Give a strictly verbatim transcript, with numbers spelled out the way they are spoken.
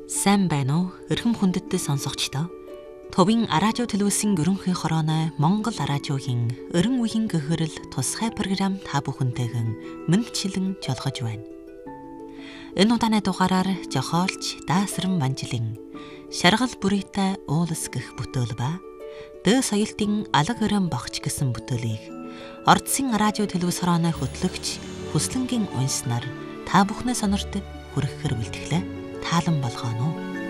Сайн байна уу? Эрхэм хүндэттэй сонсогчдоо. Товын Аражуу төлөвлөсөн ерөнхий хорооны Монгол Аражуугийн өрн үеийн гөхөрл тусгай програм та бүхэнтэйгэн мэнчилэн жолгож байна. Энэ удааны дугаараар жохоолч даасран манжилин шаргал бүрийтэй уулс гэх бүтээл ба дөө соёлтын алга өрөн богч гэсэн бүтээлийг Ордсын Аражуу төлөвлөс хорооны хөтлөгч Хүслэнгийн унснаар та бүхнээ сонирт хүрэхээр бэлтгэлээ таалан болгоно.